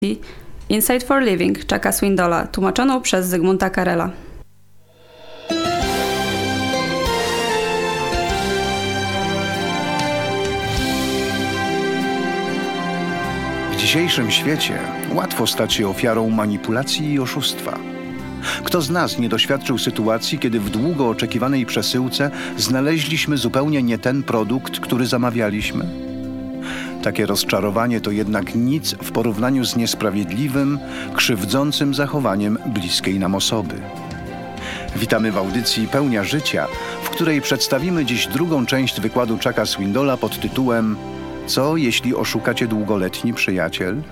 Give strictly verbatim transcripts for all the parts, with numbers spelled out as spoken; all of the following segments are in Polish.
Insight for Living Chucka Swindolla, tłumaczoną przez Zygmunta Karela. W dzisiejszym świecie łatwo stać się ofiarą manipulacji i oszustwa. Kto z nas nie doświadczył sytuacji, kiedy w długo oczekiwanej przesyłce znaleźliśmy zupełnie nie ten produkt, który zamawialiśmy? Takie rozczarowanie to jednak nic w porównaniu z niesprawiedliwym, krzywdzącym zachowaniem bliskiej nam osoby. Witamy w audycji Pełnia Życia, w której przedstawimy dziś drugą część wykładu Chucka Swindolla pod tytułem „Co, jeśli oszuka cię długoletni przyjaciel?”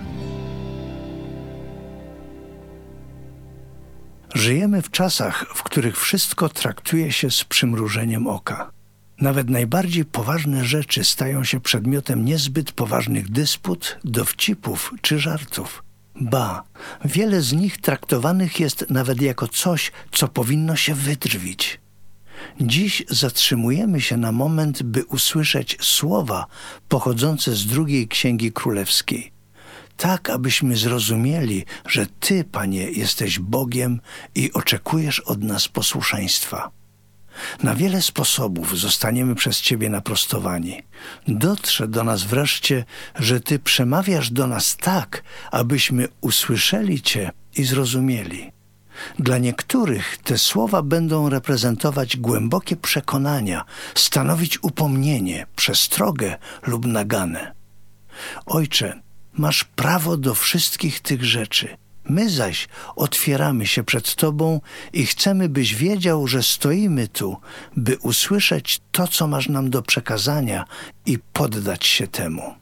Żyjemy w czasach, w których wszystko traktuje się z przymrużeniem oka. Nawet najbardziej poważne rzeczy stają się przedmiotem niezbyt poważnych dysput, dowcipów czy żartów. Ba, wiele z nich traktowanych jest nawet jako coś, co powinno się wydrwić. Dziś zatrzymujemy się na moment, by usłyszeć słowa pochodzące z drugiej Księgi Królewskiej. Tak, abyśmy zrozumieli, że Ty, Panie, jesteś Bogiem i oczekujesz od nas posłuszeństwa. Na wiele sposobów zostaniemy przez Ciebie naprostowani. Dotrze do nas wreszcie, że Ty przemawiasz do nas tak, abyśmy usłyszeli Cię i zrozumieli. Dla niektórych te słowa będą reprezentować głębokie przekonania, stanowić upomnienie, przestrogę lub naganę. Ojcze, masz prawo do wszystkich tych rzeczy. My zaś otwieramy się przed Tobą i chcemy, byś wiedział, że stoimy tu, by usłyszeć to, co masz nam do przekazania i poddać się temu.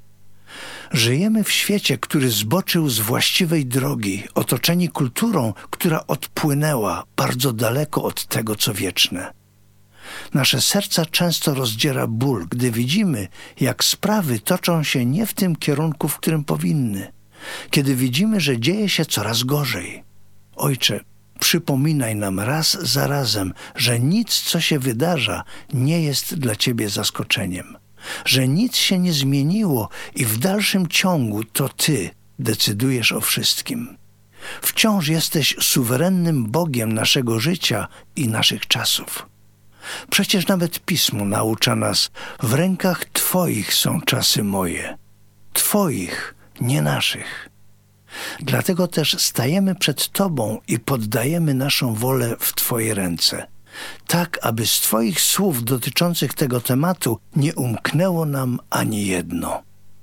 Żyjemy w świecie, który zboczył z właściwej drogi, otoczeni kulturą, która odpłynęła bardzo daleko od tego, co wieczne. Nasze serca często rozdziera ból, gdy widzimy, jak sprawy toczą się nie w tym kierunku, w którym powinny. Kiedy widzimy, że dzieje się coraz gorzej. Ojcze, przypominaj nam raz za razem, że nic, co się wydarza, nie jest dla Ciebie zaskoczeniem. Że nic się nie zmieniło i w dalszym ciągu to Ty decydujesz o wszystkim. Wciąż jesteś suwerennym Bogiem naszego życia i naszych czasów. Przecież nawet Pismo naucza nas, w rękach Twoich są czasy moje. Twoich, nie naszych. Dlatego też stajemy przed Tobą i poddajemy naszą wolę w Twoje ręce. Tak, aby z Twoich słów dotyczących tego tematu nie umknęło nam ani jedno.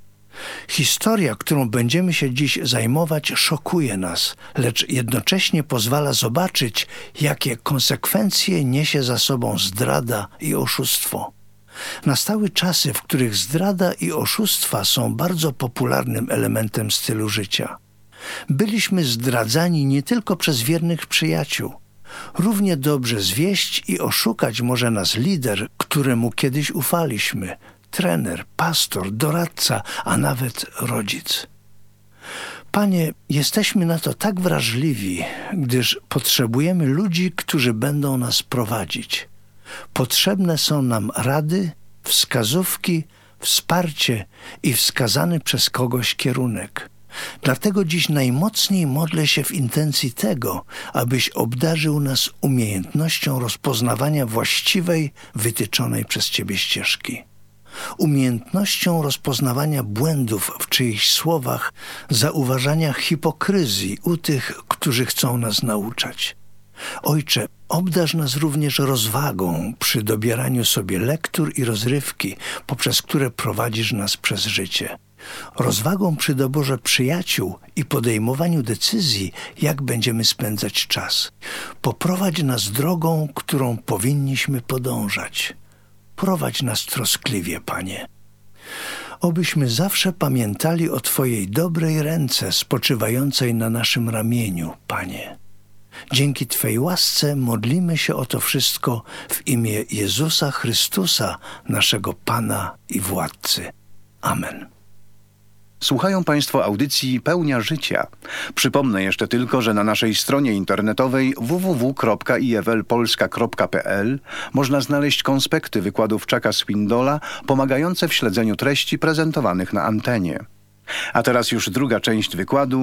Historia, którą będziemy się dziś zajmować, szokuje nas, lecz jednocześnie pozwala zobaczyć, jakie konsekwencje niesie za sobą zdrada i oszustwo. Nastały czasy, w których zdrada i oszustwa są bardzo popularnym elementem stylu życia. Byliśmy zdradzani nie tylko przez wiernych przyjaciół. Równie dobrze zwieść i oszukać może nas lider, któremu kiedyś ufaliśmy, trener, pastor, doradca, a nawet rodzic. Panie, jesteśmy na to tak wrażliwi, gdyż potrzebujemy ludzi, którzy będą nas prowadzić. Potrzebne są nam rady, wskazówki, wsparcie i wskazany przez kogoś kierunek. Dlatego dziś najmocniej modlę się w intencji tego, abyś obdarzył nas umiejętnością rozpoznawania właściwej, wytyczonej przez Ciebie ścieżki. Umiejętnością rozpoznawania błędów w czyichś słowach, zauważania hipokryzji u tych, którzy chcą nas nauczać. Ojcze, obdarz nas również rozwagą przy dobieraniu sobie lektur i rozrywki, poprzez które prowadzisz nas przez życie. Rozwagą przy doborze przyjaciół i podejmowaniu decyzji, jak będziemy spędzać czas. Poprowadź nas drogą, którą powinniśmy podążać. Prowadź nas troskliwie, Panie. Obyśmy zawsze pamiętali o Twojej dobrej ręce spoczywającej na naszym ramieniu, Panie. Dzięki Twej łasce modlimy się o to wszystko w imię Jezusa Chrystusa, naszego Pana i Władcy. Amen. Słuchają Państwo audycji Pełnia Życia. Przypomnę jeszcze tylko, że na naszej stronie internetowej w w w kropka i f l polska kropka p l można znaleźć konspekty wykładów Chucka Swindolla pomagające w śledzeniu treści prezentowanych na antenie. A teraz już druga część wykładu.